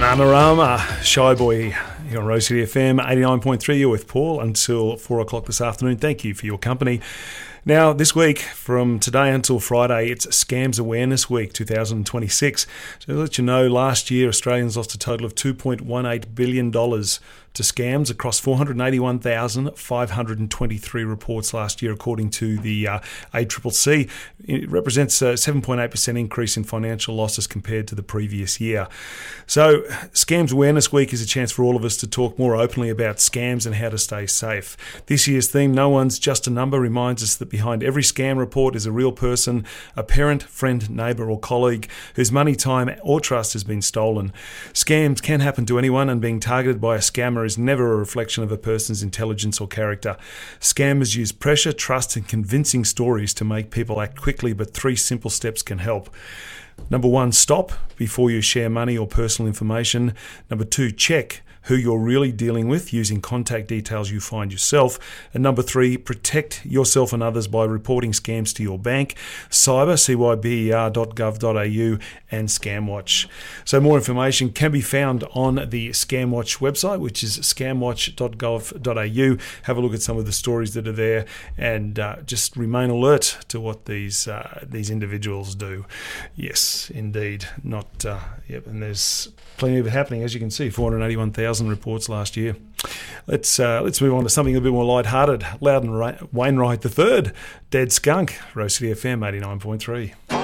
Dramarama, Shy Boy here on Rose City FM 89.3. You're with Paul until 4 o'clock this afternoon. Thank you for your company. Now, this week, from today until Friday, it's Scams Awareness Week 2026. So to let you know, last year Australians lost a total of $2.18 billion to scams across 481,523 reports last year, according to the ACCC. It represents a 7.8% increase in financial losses compared to the previous year. So Scams Awareness Week is a chance for all of us to talk more openly about scams and how to stay safe. This year's theme, No One's Just a Number, reminds us that behind every scam report is a real person, a parent, friend, neighbour or colleague whose money, time or trust has been stolen. Scams can happen to anyone, and being targeted by a scammer is never a reflection of a person's intelligence or character. Scammers use pressure, trust and convincing stories to make people act quickly, but 3 simple steps can help. Number 1, stop before you share money or personal information. Number 2, check who you're really dealing with using contact details you find yourself. And number 3, protect yourself and others by reporting scams to your bank, cyber, cyber.gov.au, and Scamwatch. So more information can be found on the Scamwatch website, which is scamwatch.gov.au. Have a look at some of the stories that are there, and just remain alert to what these individuals do. Yes, indeed. And there's plenty of it happening, as you can see, 481,000 reports last year. Let's move on to something a bit more lighthearted. Loudon Wainwright III, Dead Skunk, Rose City FM 89.3.